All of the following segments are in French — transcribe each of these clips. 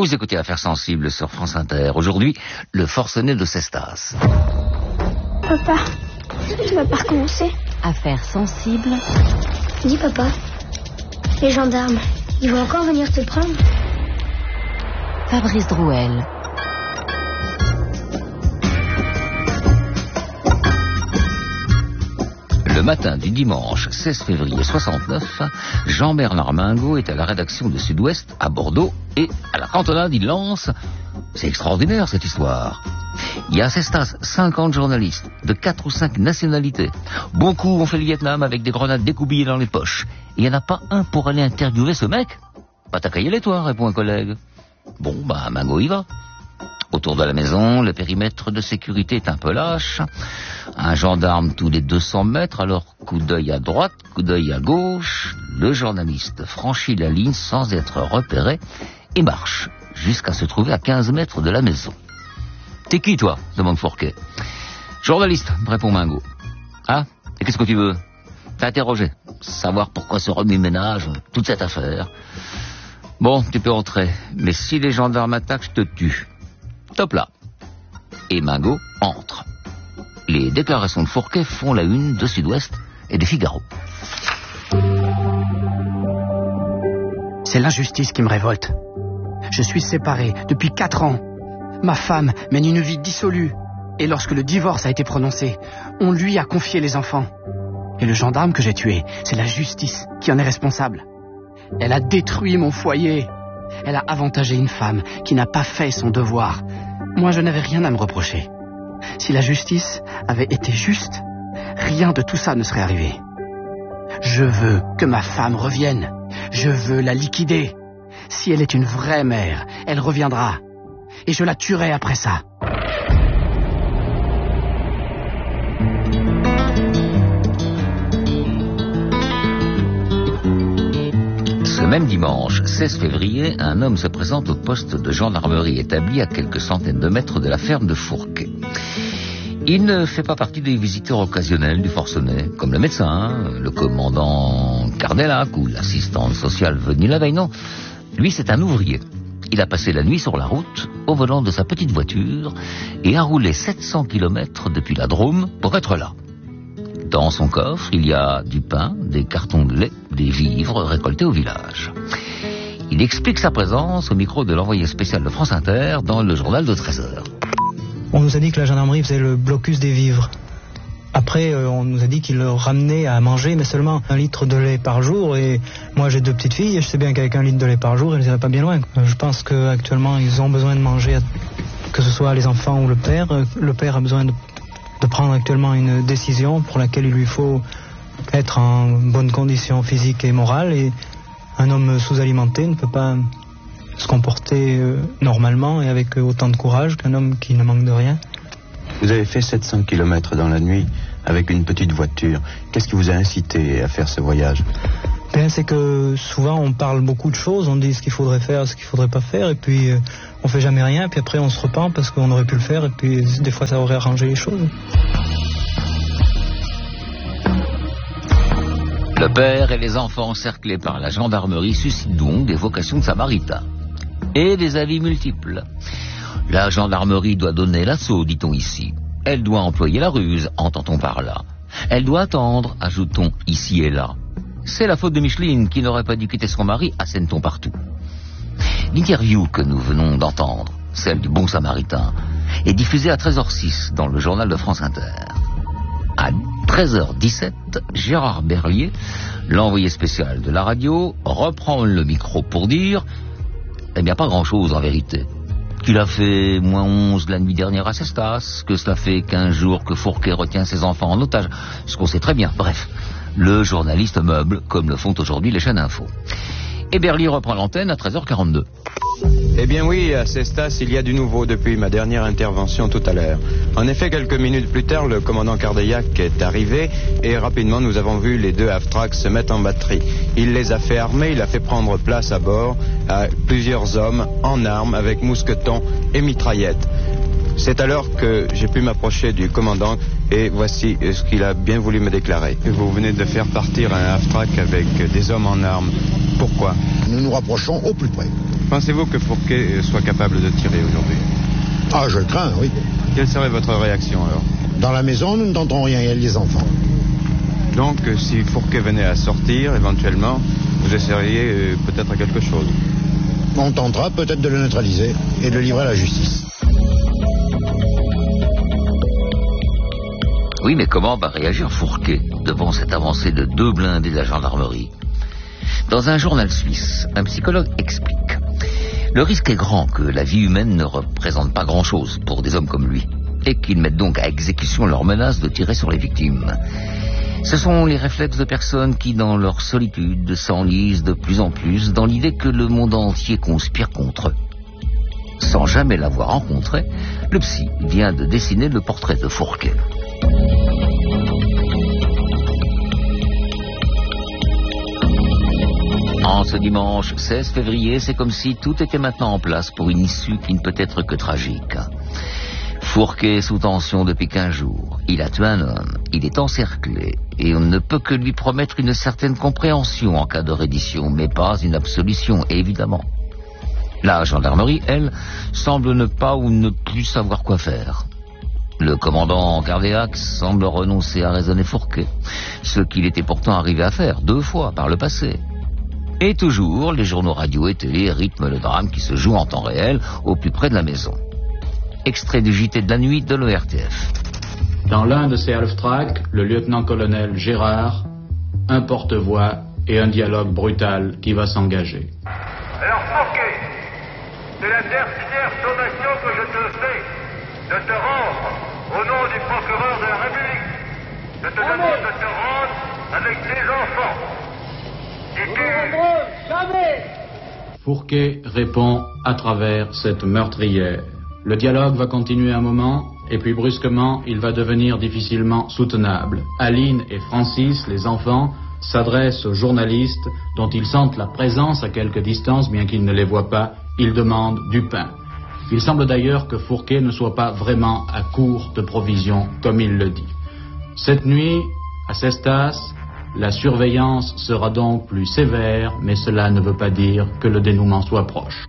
Vous écoutez Affaires sensibles sur France Inter. Aujourd'hui, le forcené de Cestas. Papa, tu vas pas recommencer? Affaires sensibles. Dis papa, les gendarmes, ils vont encore venir te prendre? Fabrice Drouel. Le matin du dimanche 16 février 69, Jean-Bernard Mingot est à la rédaction de Sud-Ouest à Bordeaux et à la cantonade il lance... C'est extraordinaire cette histoire. Il y a à Cestas 50 journalistes de 4 ou 5 nationalités. Beaucoup ont fait le Vietnam avec des grenades découpillées dans les poches. Il n'y en a pas un pour aller interviewer ce mec? Pas ta cahier toi, répond un collègue. Bon, Mingot y va. Autour de la maison, le périmètre de sécurité est un peu lâche. Un gendarme tous les 200 mètres, alors coup d'œil à droite, coup d'œil à gauche. Le journaliste franchit la ligne sans être repéré et marche jusqu'à se trouver à 15 mètres de la maison. « T'es qui, toi ?» demande Fourquet. « Journaliste » répond Mingot. « Ah, et qu'est-ce que tu veux ?» « T'as interrogé. Savoir pourquoi ce remue-ménage, toute cette affaire. »« Bon, tu peux entrer, mais si les gendarmes attaquent, je te tue. » Top là. Et Mingot entre. Les déclarations de Fourquet font la une de Sud-Ouest et des Figaro. C'est l'injustice qui me révolte. Je suis séparé depuis 4 ans. Ma femme mène une vie dissolue. Et lorsque le divorce a été prononcé, on lui a confié les enfants. Et le gendarme que j'ai tué, c'est la justice qui en est responsable. Elle a détruit mon foyer. Elle a avantagé une femme qui n'a pas fait son devoir. Moi, je n'avais rien à me reprocher. Si la justice avait été juste, rien de tout ça ne serait arrivé. Je veux que ma femme revienne. Je veux la liquider. Si elle est une vraie mère, elle reviendra. Et je la tuerai après ça. Ce même dimanche, 16 février, un homme se présente au poste de gendarmerie établi à quelques centaines de mètres de la ferme de Fourquet. Il ne fait pas partie des visiteurs occasionnels du forcené, comme le médecin, le commandant Cardellac ou l'assistante sociale venue la veille, non. Lui, c'est un ouvrier. Il a passé la nuit sur la route, au volant de sa petite voiture, et a roulé 700 km depuis la Drôme pour être là. Dans son coffre, il y a du pain, des cartons de lait, des vivres récoltés au village. Il explique sa présence au micro de l'envoyé spécial de France Inter dans le journal de 13h. On nous a dit que la gendarmerie faisait le blocus des vivres. Après, on nous a dit qu'ils leur ramenaient à manger, mais seulement 1 litre de lait par jour. Et moi, j'ai 2 petites filles, et je sais bien qu'avec 1 litre de lait par jour, elles n'iraient pas bien loin. Je pense qu'actuellement, ils ont besoin de manger, que ce soit les enfants ou le père. Le père a besoin de prendre actuellement une décision pour laquelle il lui faut être en bonne condition physique et morale. Et un homme sous-alimenté ne peut pas se comporter normalement et avec autant de courage qu'un homme qui ne manque de rien. Vous avez fait 700 km dans la nuit avec une petite voiture. Qu'est-ce qui vous a incité à faire ce voyage ? Bien, c'est que souvent on parle beaucoup de choses, on dit ce qu'il faudrait faire, ce qu'il faudrait pas faire, et puis on fait jamais rien, puis après on se repent parce qu'on aurait pu le faire, et puis des fois ça aurait arrangé les choses. Le père et les enfants encerclés par la gendarmerie suscitent donc des vocations de samaritains et des avis multiples. La gendarmerie doit donner l'assaut, dit-on ici. Elle doit employer la ruse, entend-on par là. Elle doit attendre, ajoute-t-on ici et là. C'est la faute de Micheline qui n'aurait pas dû quitter son mari, assène-t-on partout. L'interview que nous venons d'entendre, celle du bon samaritain, est diffusée à 13h06 dans le journal de France Inter. À 13h17, Gérard Berlier, l'envoyé spécial de la radio, reprend le micro pour dire « Eh bien, pas grand-chose en vérité. Qu'il a fait -11 la nuit dernière à Cestas, que cela fait 15 jours que Fourquet retient ses enfants en otage, ce qu'on sait très bien. Bref, le journaliste meuble, comme le font aujourd'hui les chaînes info. » Et Berlier reprend l'antenne à 13h42. Eh bien oui, à Cestas, il y a du nouveau depuis ma dernière intervention tout à l'heure. En effet, quelques minutes plus tard, le commandant Cardellac est arrivé et rapidement nous avons vu les 2 Avtrax se mettre en batterie. Il les a fait armer, il a fait prendre place à bord à plusieurs hommes en armes avec mousquetons et mitraillettes. C'est alors que j'ai pu m'approcher du commandant et voici ce qu'il a bien voulu me déclarer. Vous venez de faire partir un half-track avec des hommes en armes. Pourquoi? Nous nous rapprochons au plus près. Pensez-vous que Fourquet soit capable de tirer aujourd'hui? Ah, je le crains, oui. Quelle serait votre réaction alors? Dans la maison, nous ne tentons rien, il y a les enfants. Donc, si Fourquet venait à sortir, éventuellement, vous essayeriez peut-être quelque chose? On tentera peut-être de le neutraliser et de le livrer à la justice. Oui, mais comment va réagir Fourquet devant cette avancée de 2 blindés de la gendarmerie? Dans un journal suisse, un psychologue explique: le risque est grand que la vie humaine ne représente pas grand-chose pour des hommes comme lui, et qu'ils mettent donc à exécution leur menace de tirer sur les victimes. Ce sont les réflexes de personnes qui, dans leur solitude, s'enlisent de plus en plus dans l'idée que le monde entier conspire contre eux. Sans jamais l'avoir rencontré, le psy vient de dessiner le portrait de Fourquet. En ce dimanche 16 février, c'est comme si tout était maintenant en place pour une issue qui ne peut être que tragique. Fourquet est sous tension depuis 15 jours. Il a tué un homme, il est encerclé, et on ne peut que lui promettre une certaine compréhension en cas de reddition, mais pas une absolution, évidemment. La gendarmerie, elle, semble ne pas ou ne plus savoir quoi faire. Le commandant Cardillac semble renoncer à raisonner Fourquet, ce qu'il était pourtant arrivé à faire 2 fois par le passé. Et toujours, les journaux radio et télé rythment le drame qui se joue en temps réel au plus près de la maison. Extrait du JT de la nuit de l'ORTF. Dans l'un de ces half-tracks, le lieutenant-colonel Gérard, un porte-voix et un dialogue brutal qui va s'engager. Alors Fourquet, c'est la dernière sommation que je te fais de te rendre au nom du procureur de la République. Je te demande de te rendre avec tes enfants. Jamais. Fourquet répond à travers cette meurtrière. Le dialogue va continuer un moment, et puis brusquement, il va devenir difficilement soutenable. Aline et Francis, les enfants, s'adressent aux journalistes dont ils sentent la présence à quelque distance, bien qu'ils ne les voient pas. Ils demandent du pain. Il semble d'ailleurs que Fourquet ne soit pas vraiment à court de provisions, comme il le dit. Cette nuit, à Cestas, la surveillance sera donc plus sévère, mais cela ne veut pas dire que le dénouement soit proche.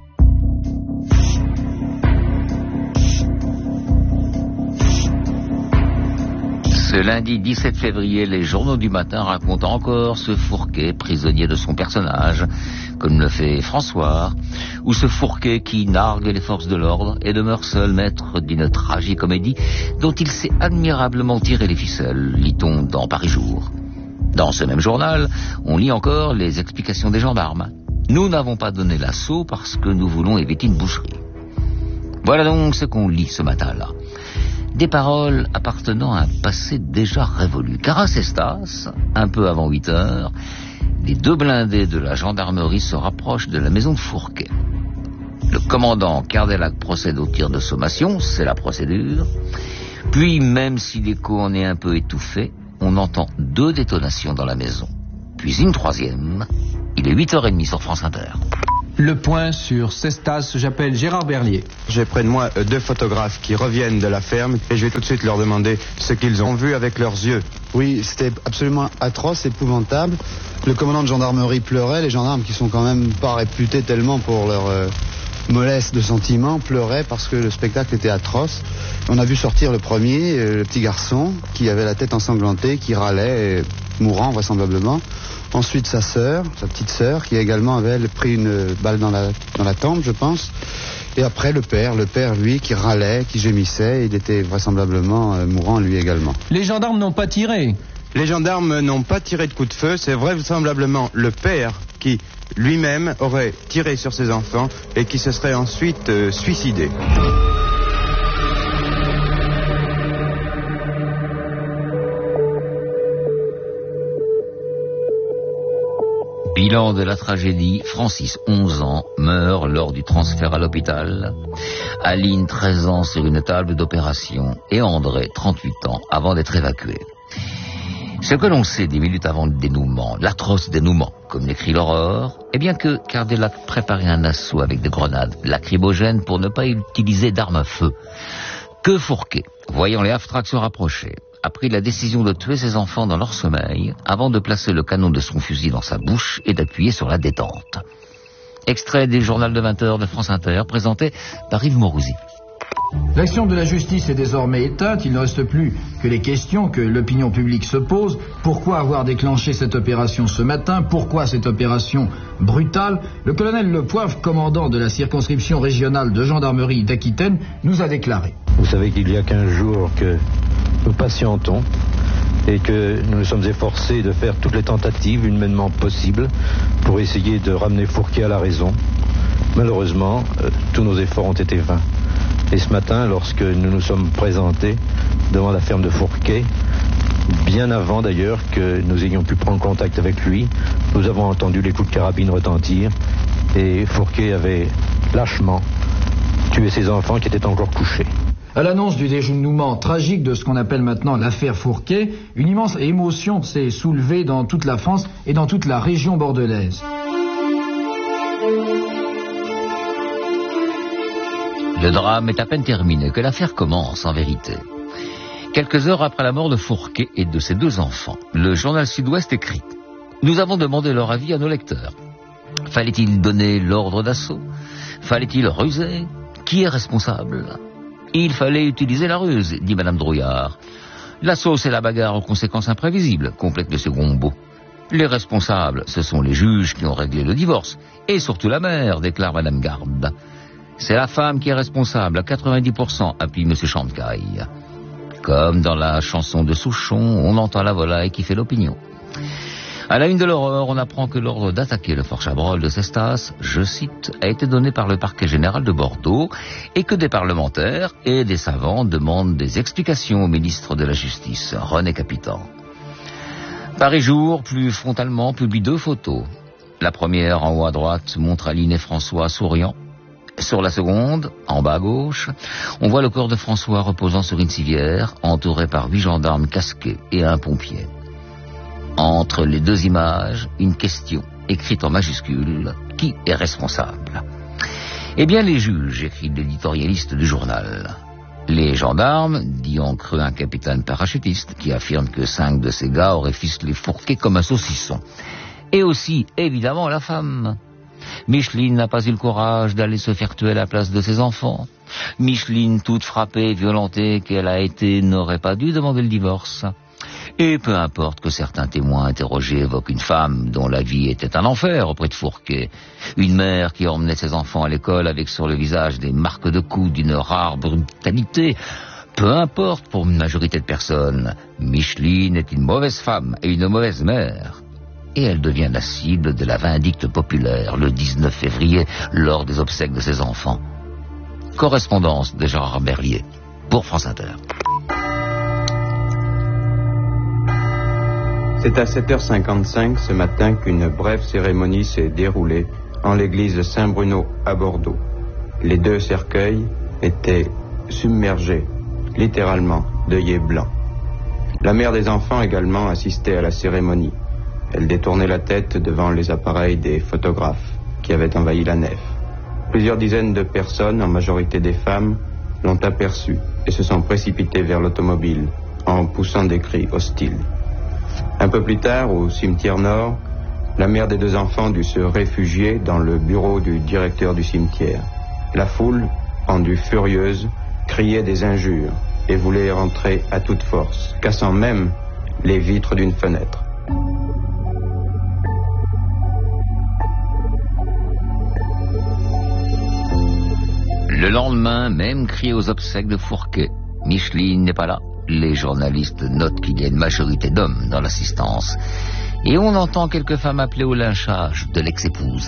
Ce lundi 17 février, les journaux du matin racontent encore ce Fourquet, prisonnier de son personnage, comme le fait François, ou ce Fourquet qui nargue les forces de l'ordre et demeure seul maître d'une tragicomédie dont il sait admirablement tirer les ficelles, lit-on dans Paris Jour. Dans ce même journal, on lit encore les explications des gendarmes. Nous n'avons pas donné l'assaut parce que nous voulons éviter une boucherie. Voilà donc ce qu'on lit ce matin-là. Des paroles appartenant à un passé déjà révolu. Car à Cestas, un peu avant 8 heures, les 2 blindés de la gendarmerie se rapprochent de la maison de Fourquet. Le commandant Cardillac procède au tir de sommation, c'est la procédure. Puis, même si l'écho en est un peu étouffé, on entend 2 détonations dans la maison. Puis une 3e. Il est 8h30 sur France Inter. Le point sur Cestas, j'appelle Gérard Berlier. J'ai près de moi 2 photographes qui reviennent de la ferme et je vais tout de suite leur demander ce qu'ils ont vu avec leurs yeux. Oui, c'était absolument atroce, épouvantable. Le commandant de gendarmerie pleurait, les gendarmes qui sont quand même pas réputés tellement pour leur mollesse de sentiments pleuraient parce que le spectacle était atroce. On a vu sortir le premier, le petit garçon qui avait la tête ensanglantée, qui râlait, mourant vraisemblablement. Ensuite sa sœur, sa petite sœur, qui également avait pris une balle dans la tempe, je pense. Et après le père, lui, qui râlait, qui gémissait, il était vraisemblablement mourant lui également. Les gendarmes n'ont pas tiré. Les gendarmes n'ont pas tiré de coup de feu, c'est vraisemblablement le père qui lui-même aurait tiré sur ses enfants et qui se serait ensuite suicidé. Bilan de la tragédie, Francis, 11 ans, meurt lors du transfert à l'hôpital. Aline, 13 ans, sur une table d'opération. Et André, 38 ans, avant d'être évacué. Ce que l'on sait des minutes avant le dénouement, l'atroce dénouement, comme l'écrit l'Aurore, est bien que Cardillac préparait un assaut avec des grenades lacrymogènes pour ne pas utiliser d'armes à feu. que Fourquet, voyant les half-tracks se rapprocher, a pris la décision de tuer ses enfants dans leur sommeil avant de placer le canon de son fusil dans sa bouche et d'appuyer sur la détente. Extrait du journal de 20h de France Inter, présenté par Yves Mourouzi. L'action de la justice est désormais éteinte, il ne reste plus que les questions que l'opinion publique se pose. Pourquoi avoir déclenché cette opération ce matin? Pourquoi cette opération brutale? Le colonel Le Poivre, commandant de la circonscription régionale de gendarmerie d'Aquitaine, nous a déclaré. Vous savez qu'il y a 15 jours que nous patientons et que nous nous sommes efforcés de faire toutes les tentatives humainement possibles pour essayer de ramener Fourquet à la raison. Malheureusement, tous nos efforts ont été vains. Et ce matin, lorsque nous nous sommes présentés devant la ferme de Fourquet, bien avant d'ailleurs que nous ayons pu prendre contact avec lui, nous avons entendu les coups de carabine retentir et Fourquet avait lâchement tué ses enfants qui étaient encore couchés. À l'annonce du dénouement tragique de ce qu'on appelle maintenant l'affaire Fourquet, une immense émotion s'est soulevée dans toute la France et dans toute la région bordelaise. Le drame est à peine terminé que l'affaire commence en vérité. Quelques heures après la mort de Fourquet et de ses 2 enfants, le journal Sud-Ouest écrit « Nous avons demandé leur avis à nos lecteurs. Fallait-il donner l'ordre d'assaut? Fallait-il ruser? Qui est responsable? Il fallait utiliser la ruse, dit Madame Drouillard. L'assaut, c'est la bagarre aux conséquences imprévisibles, complète le second beau. Les responsables, ce sont les juges qui ont réglé le divorce, et surtout la mère, déclare Madame Garde. C'est la femme qui est responsable, à 90%, appuie M. Chantecaille. Comme dans la chanson de Souchon, on entend la volaille qui fait l'opinion. À la une de l'horreur, on apprend que l'ordre d'attaquer le fort Chabrol de Cestas, je cite, a été donné par le parquet général de Bordeaux et que des parlementaires et des savants demandent des explications au ministre de la Justice, René Capitan. Paris Jour, plus frontalement, publie 2 photos. La première, en haut à droite, montre Aline et François souriant. Sur la seconde, en bas à gauche, on voit le corps de François reposant sur une civière, entouré par 8 gendarmes casqués et un pompier. Entre les 2 images, une question, écrite en majuscule, qui est responsable? Eh bien, les juges, écrit l'éditorialiste du journal. Les gendarmes, dit en creux un capitaine parachutiste, qui affirme que 5 de ces gars auraient ficelé Fourquet comme un saucisson. Et aussi, évidemment, la femme. Micheline n'a pas eu le courage d'aller se faire tuer à la place de ses enfants. Micheline, toute frappée et violentée qu'elle a été, n'aurait pas dû demander le divorce. Et peu importe que certains témoins interrogés évoquent une femme dont la vie était un enfer auprès de Fourquet, une mère qui emmenait ses enfants à l'école avec sur le visage des marques de coups d'une rare brutalité. Peu importe pour une majorité de personnes, Micheline est une mauvaise femme et une mauvaise mère. Et elle devient la cible de la vindicte populaire le 19 février lors des obsèques de ses enfants. Correspondance de Gérard Berlier pour France Inter. C'est à 7h55 ce matin qu'une brève cérémonie s'est déroulée en l'église de Saint-Bruno à Bordeaux. Les 2 cercueils étaient submergés, littéralement, d'œillets blancs. La mère des enfants également assistait à la cérémonie. Elle détournait la tête devant les appareils des photographes qui avaient envahi la nef. Plusieurs dizaines de personnes, en majorité des femmes, l'ont aperçue et se sont précipitées vers l'automobile en poussant des cris hostiles. Un peu plus tard, au cimetière nord, la mère des 2 enfants dut se réfugier dans le bureau du directeur du cimetière. La foule, rendue furieuse, criait des injures et voulait rentrer à toute force, cassant même les vitres d'une fenêtre. Le lendemain, même cri aux obsèques de Fourquet. Micheline n'est pas là. Les journalistes notent qu'il y a une majorité d'hommes dans l'assistance. Et on entend quelques femmes appeler au lynchage de l'ex-épouse.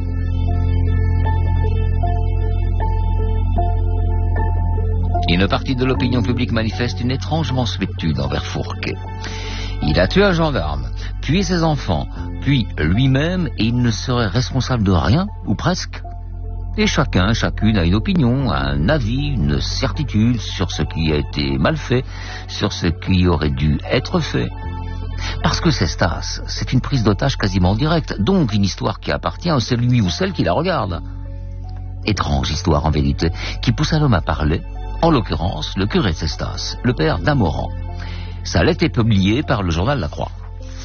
Une partie de l'opinion publique manifeste une étrange mansuétude envers Fourquet. Il a tué un gendarme, puis ses enfants, puis lui-même, et il ne serait responsable de rien, ou presque. Et chacune a une opinion, un avis, une certitude sur ce qui a été mal fait, sur ce qui aurait dû être fait. Parce que Cestas, c'est une prise d'otage quasiment directe, donc une histoire qui appartient à celui ou celle qui la regarde. Étrange histoire en vérité, qui pousse à l'homme à parler, En l'occurrence, le curé de Cestas, le père d'Amoran. Sa lettre est publiée par le journal La Croix.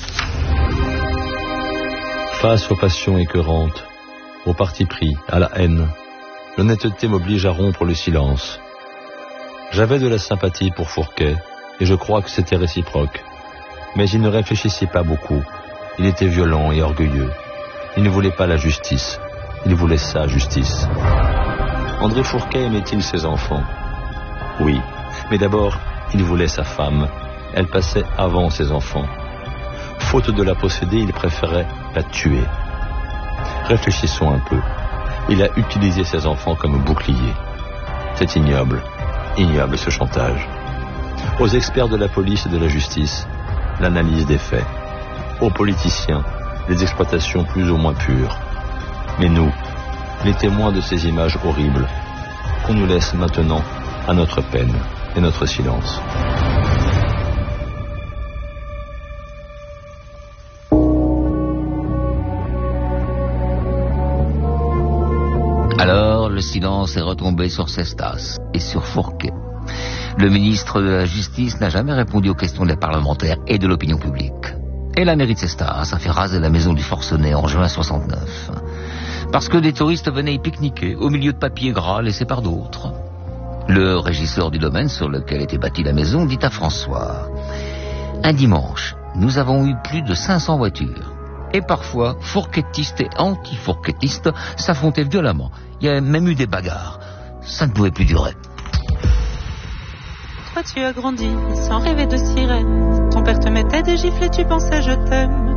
Face aux passions écœurantes, au parti pris, à la haine, l'honnêteté m'oblige à rompre le silence. J'avais de la sympathie pour Fourquet, et je crois que c'était réciproque. Mais il ne réfléchissait pas beaucoup. Il était violent et orgueilleux. Il ne voulait pas la justice. Il voulait sa justice. André Fourquet aimait-il ses enfants? Oui, mais d'abord, il voulait sa femme. Elle passait avant ses enfants. Faute de la posséder, il préférait la tuer. Réfléchissons un peu. Il a utilisé ses enfants comme bouclier. C'est ignoble, ignoble ce chantage. Aux experts de la police et de la justice, l'analyse des faits. Aux politiciens, les exploitations plus ou moins pures. Mais nous, les témoins de ces images horribles, qu'on nous laisse maintenant à notre peine et notre silence. Alors, le silence est retombé sur Cestas et sur Fourquet. Le ministre de la Justice n'a jamais répondu aux questions des parlementaires et de l'opinion publique. Et la mairie de Cestas a fait raser la maison du forcené en juin 69. Parce que des touristes venaient y pique-niquer au milieu de papiers gras laissés par d'autres. Le régisseur du domaine sur lequel était bâtie la maison dit à François: un dimanche, nous avons eu plus de 500 voitures. Et parfois, fourquettistes et anti-fourquettistes s'affrontaient violemment. Il y a même eu des bagarres. Ça ne pouvait plus durer. Toi tu as grandi sans rêver de sirène. Ton père te mettait des gifles et tu pensais je t'aime.